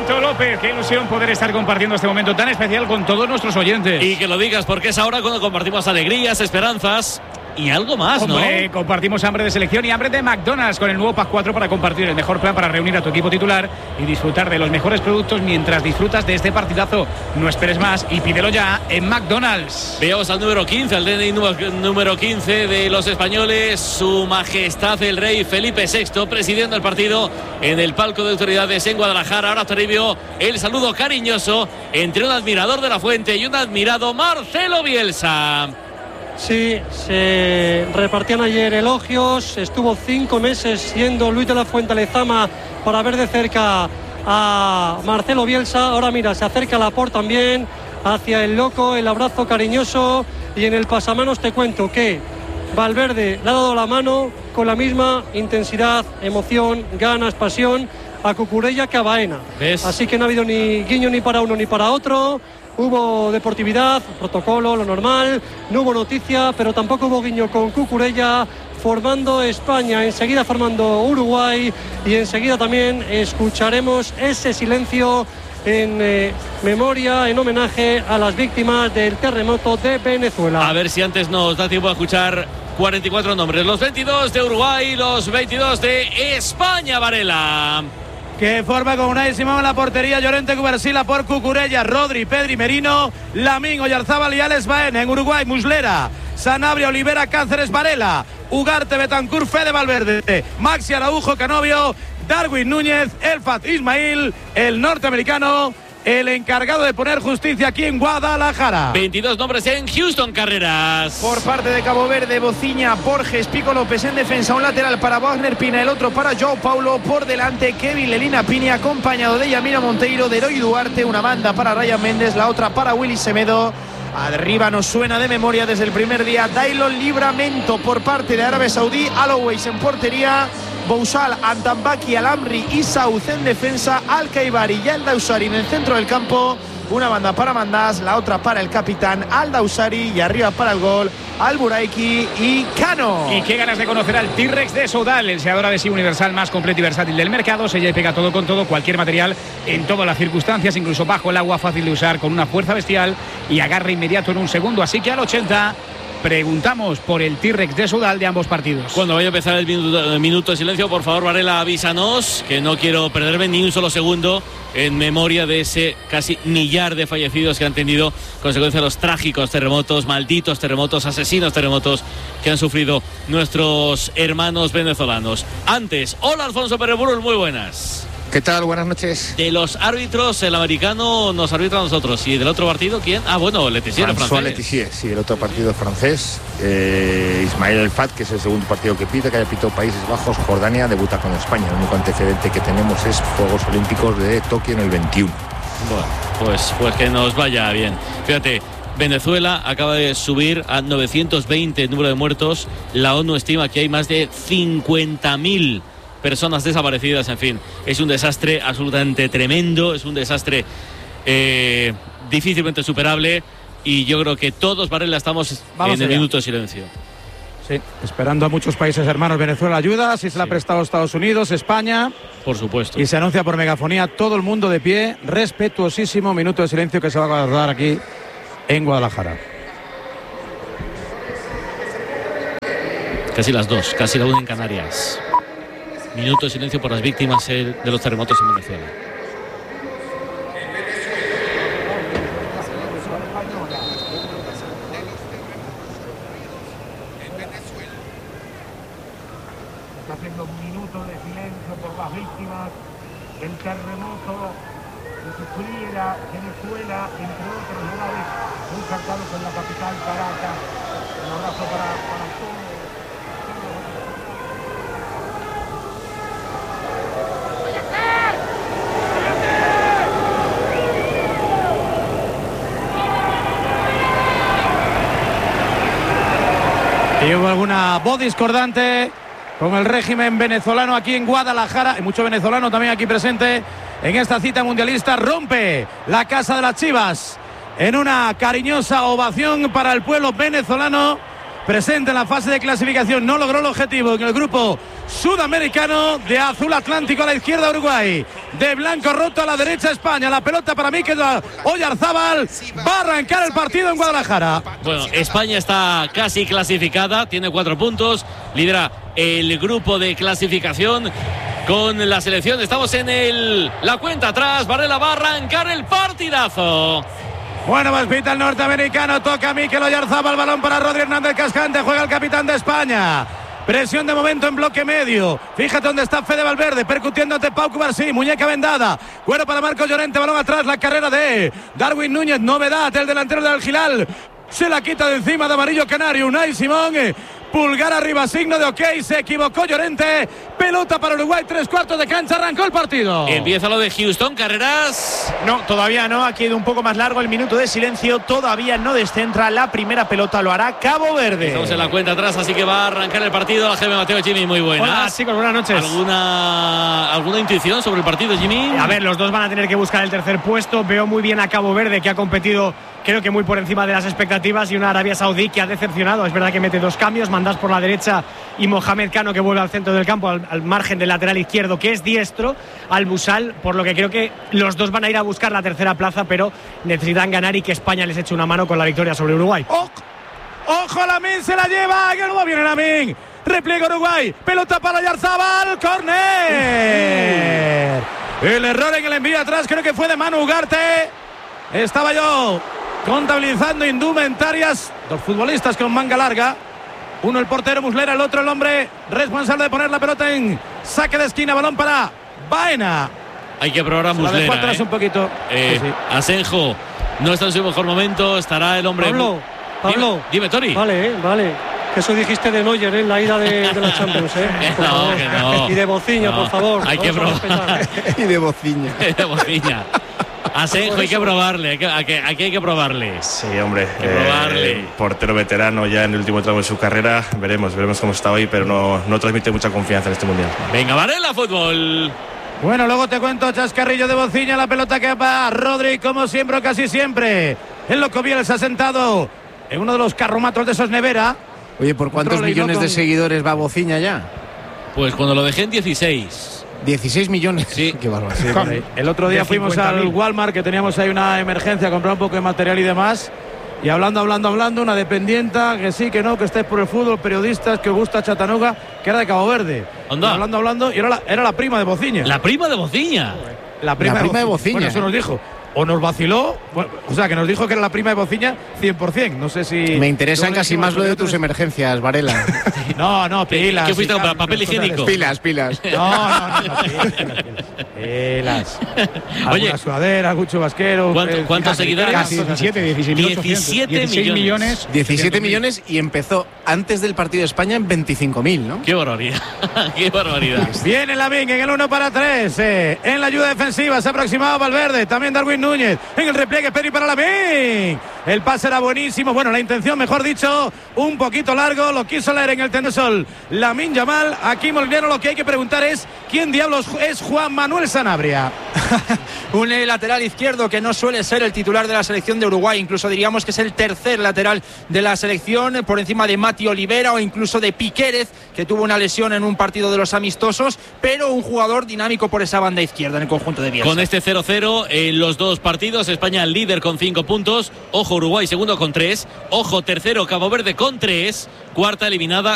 Bento López, qué ilusión poder estar compartiendo este momento tan especial con todos nuestros oyentes. Y que lo digas, porque es ahora cuando compartimos alegrías, esperanzas y algo más, Hombre, ¿no? compartimos hambre de selección y hambre de McDonald's con el nuevo Pack 4 para compartir el mejor plan para reunir a tu equipo titular y disfrutar de los mejores productos mientras disfrutas de este partidazo. No esperes más y pídelo ya en McDonald's. Veamos al número 15, al DNI número 15 de los españoles, Su Majestad el Rey Felipe VI, presidiendo el partido en el palco de autoridades en Guadalajara. Ahora Toribio, el saludo cariñoso entre un admirador de la Fuente y un admirado Marcelo Bielsa. Sí, se repartían ayer elogios. Estuvo 5 meses siendo Luis de la Fuente Lezama para ver de cerca a Marcelo Bielsa. Ahora mira, se acerca Laporte también hacia el loco, el abrazo cariñoso. Y en el pasamanos te cuento que Valverde le ha dado la mano con la misma intensidad, emoción, ganas, pasión a Cucurella que a Baena. ¿Ves? Así que no ha habido ni guiño ni para uno ni para otro. Hubo deportividad, protocolo, lo normal, no hubo noticia, pero tampoco hubo guiño con Cucurella, formando España, enseguida formando Uruguay y enseguida también escucharemos ese silencio en memoria, en homenaje a las víctimas del terremoto de Venezuela. A ver si antes nos da tiempo a escuchar 44 nombres, los 22 de Uruguay, los 22 de España, Varela. Que forma con Unai Simón en la portería, Llorente, Cubarsila por Cucurella, Rodri, Pedri, Merino, Lamín, Oyarzábal y Alex Baena. En Uruguay, Muslera, Sanabria, Olivera, Cáceres, Varela, Ugarte, Betancur, Fede Valverde, Maxi Araujo, Canovio, Darwin Núñez, Elfat Ismail, el norteamericano, el encargado de poner justicia aquí en Guadalajara. 22 nombres en Houston, Carreras. Por parte de Cabo Verde, Bociña, Borges, Pico López en defensa, un lateral para Wagner Pina, el otro para João Paulo, por delante Kevin Lelina Pini, acompañado de Yamiro Monteiro, de Eloy Duarte, una banda para Ryan Méndez, la otra para Willy Semedo. Arriba nos suena de memoria desde el primer día Dailon Livramento por parte de Arabia Saudí, Always en portería, Bousal, Antambaki, Alamri y Sauz en defensa, Al-Kaibari y Al-Dausari en el centro del campo. Una banda para Mandás, la otra para el capitán Al-Dausari y arriba para el gol Al-Buraiki y Cano. Y qué ganas de conocer al T-Rex de Soudal, el seador adhesivo universal más completo y versátil del mercado. Sella y pega todo con todo, cualquier material, en todas las circunstancias, incluso bajo el agua, fácil de usar, con una fuerza bestial y agarre inmediato en un segundo. Así que al 80 preguntamos por el T-Rex de Soudal de ambos partidos. Cuando vaya a empezar el minuto de silencio, por favor, Varela, avísanos, que no quiero perderme ni un solo segundo en memoria de ese casi millar de fallecidos que han tenido consecuencia de los trágicos terremotos, malditos terremotos, asesinos terremotos que han sufrido nuestros hermanos venezolanos. Antes, hola Alfonso Pérez Burul, muy buenas. ¿Qué tal? Buenas noches. De los árbitros, el americano nos arbitra a nosotros. ¿Y del otro partido quién? Ah, bueno, Letizier, el francés. Letizier, sí, el otro partido francés. Ismail Elfat, que es el segundo partido que pita, que haya pitado Países Bajos. Jordania debuta con España. El único antecedente que tenemos es Juegos Olímpicos de Tokio en el 21. Bueno, pues que nos vaya bien. Fíjate, Venezuela acaba de subir a 920 el número de muertos. La ONU estima que hay más de 50.000 personas desaparecidas. En fin, es un desastre absolutamente tremendo, es un desastre difícilmente superable y yo creo que todos, Varela, estamos en el minuto de silencio. Sí, esperando a muchos países hermanos. Venezuela ayuda, si se la ha prestado Estados Unidos, España. Por supuesto. Y se anuncia por megafonía, todo el mundo de pie, respetuosísimo minuto de silencio que se va a guardar aquí en Guadalajara. Casi las 2, casi la 1 en Canarias. Minuto de silencio por las víctimas de los terremotos en Venezuela. Está haciendo un minuto de silencio por las víctimas del terremoto que sufriera Venezuela, entre otros lugares muy cercanos en la capital, Caracas. Un abrazo para todos. Y hubo alguna voz discordante con el régimen venezolano aquí en Guadalajara. Hay mucho venezolano también aquí presente en esta cita mundialista. Rompe la Casa de las Chivas en una cariñosa ovación para el pueblo venezolano presente en la fase de clasificación. No logró el objetivo en el grupo sudamericano. De azul atlántico a la izquierda Uruguay, de blanco roto a la derecha España. La pelota para Mikel Oyarzábal. Va a arrancar el partido en Guadalajara. Bueno, España está casi clasificada, tiene 4 puntos, lidera el grupo de clasificación con la selección. Estamos en la cuenta atrás. Varela va a arrancar el partidazo. Bueno, más pita el norteamericano. Toca a Mikel Oyarzábal. Balón para Rodri Hernández Cascante. Juega el capitán de España. Presión de momento en bloque medio. Fíjate dónde está Fede Valverde, percutiendo ante Pau Cubarsí. Muñeca vendada. Bueno para Marcos Llorente. Balón atrás. La carrera de Darwin Núñez. Novedad. El delantero del Al-Hilal. Se la quita de encima de amarillo canario. Unai Simón. Pulgar arriba, signo de ok. Se equivocó Llorente. Pelota para Uruguay, 3/4 de cancha. Arrancó el partido. Empieza lo de Houston. Carreras. No, todavía no. Aquí de un poco más largo el minuto de silencio. Todavía no descentra. La primera pelota lo hará Cabo Verde. Estamos en la cuenta atrás, así que va a arrancar el partido. La GM Mateo, Jimmy, muy buenas. Hola, chicos, buenas noches. ¿Alguna intuición sobre el partido, Jimmy? A ver, los dos van a tener que buscar el tercer puesto. Veo muy bien a Cabo Verde, que ha competido, creo que muy por encima de las expectativas, y una Arabia Saudí que ha decepcionado. Es verdad que mete 2 cambios, Mandás por la derecha y Mohamed Cano, que vuelve al centro del campo, al margen del lateral izquierdo, que es diestro, al Busal, por lo que creo que los dos van a ir a buscar la tercera plaza, pero necesitan ganar y que España les eche una mano con la victoria sobre Uruguay. ¡Ojo, Lamín se la lleva! ¡Que no viene Lamín! Repliega Uruguay, pelota para Oyarzábal, córner. El error en el envío atrás creo que fue de Manu Ugarte. Estaba yo contabilizando indumentarias. 2 futbolistas con manga larga. Uno el portero Muslera, el otro el hombre responsable de poner la pelota en saque de esquina. Balón para Baena. Hay que probar a Muslera. Atrás un poquito. Sí. Asenjo no está en su mejor momento. Estará el hombre. Pablo. Dime, Tori. Vale. Que eso dijiste de Neuer en la ida de la Champions, No. Y de Bociña, por favor. Hay que probar. Y de Bociña. Asenjo hay que probarle. Aquí hay que probarle. Sí, hombre. Probarle. Portero veterano ya en el último tramo de su carrera. Veremos cómo está hoy, pero no transmite mucha confianza en este mundial. Venga, Varela, fútbol. Bueno, luego te cuento chascarrillo de Bociña. La pelota que va Rodri, como siempre o casi siempre. El loco Biel se ha sentado en uno de los carromatos de esos Nevera. Oye, ¿por cuántos millones de seguidores va Bociña ya? Pues cuando lo dejé en 16. 16 millones. Sí. Qué barbaridad. Sí, el otro día fuimos al Walmart, que teníamos ahí una emergencia, a comprar un poco de material y demás. Y hablando, una dependienta, que sí, que no, que estáis por el fútbol, periodistas, que os gusta Chattanooga, que era de Cabo Verde. Anda. Hablando, y era la prima de Bociña. La prima de Bociña. La prima de Bociña. Bueno, eso nos dijo. O nos vaciló, bueno, o sea, que nos dijo que era la prima de Bociña 100%. No sé si... Me interesan casi más lo de tus emergencias, Varela. No, pilas. ¿Qué fuiste a comprar? ¿Papel higiénico? Pilas. No, pilas. Alguna sudadera, algún chubasquero. ¿Cuántos seguidores? Casi 17 millones. 17 millones y empezó antes del partido de España en 25.000, ¿no? Qué barbaridad. Qué barbaridad. Viene Lamín en el 1-3. En la ayuda defensiva se ha aproximado Valverde. También Darwin Núñez en el repliegue. Pedri para Lamín. El pase era buenísimo. Bueno, la intención, mejor dicho, un poquito largo. Lo quiso leer en el tendosol Lamín Yamal. Aquí Molinero, lo que hay que preguntar es ¿quién diablos es Juan Manuel Sanabria? Un lateral izquierdo que no suele ser el titular de la selección de Uruguay. Incluso diríamos que es el tercer lateral de la selección, por encima de Mati Olivera o incluso de Piquérez, que tuvo una lesión en un partido de los amistosos, pero un jugador dinámico por esa banda izquierda en el conjunto de Bielsa. Con este 0-0 en los dos partidos, España líder con 5 puntos, ojo Uruguay segundo con 3, ojo tercero Cabo Verde con 3, cuarta eliminada